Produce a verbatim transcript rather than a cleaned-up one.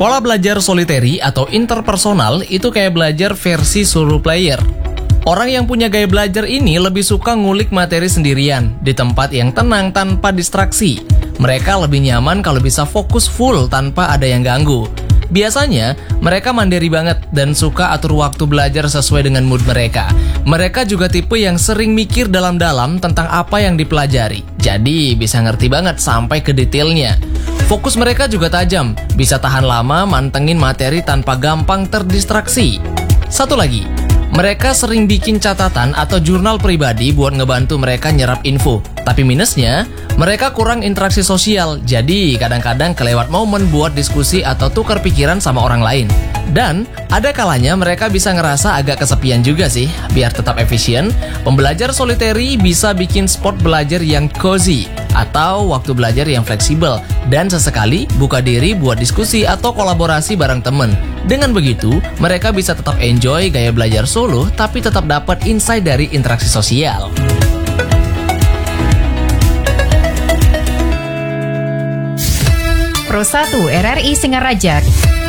Pola belajar solitary atau interpersonal itu kayak belajar versi solo player. Orang yang punya gaya belajar ini lebih suka ngulik materi sendirian, di tempat yang tenang tanpa distraksi. Mereka lebih nyaman kalau bisa fokus full tanpa ada yang ganggu. Biasanya, mereka mandiri banget dan suka atur waktu belajar sesuai dengan mood mereka. Mereka juga tipe yang sering mikir dalam-dalam tentang apa yang dipelajari. Jadi, bisa ngerti banget sampai ke detailnya. Fokus mereka juga tajam, bisa tahan lama mantengin materi tanpa gampang terdistraksi. Satu lagi, mereka sering bikin catatan atau jurnal pribadi buat ngebantu mereka nyerap info. Tapi minusnya, mereka kurang interaksi sosial, jadi kadang-kadang kelewat momen buat diskusi atau tukar pikiran sama orang lain. Dan ada kalanya mereka bisa ngerasa agak kesepian juga sih. Biar tetap efisien, pembelajar solitary bisa bikin spot belajar yang cozy atau waktu belajar yang fleksibel, dan sesekali buka diri buat diskusi atau kolaborasi bareng temen. Dengan begitu, mereka bisa tetap enjoy gaya belajar solo tapi tetap dapat insight dari interaksi sosial. Pro satu R R I Singaraja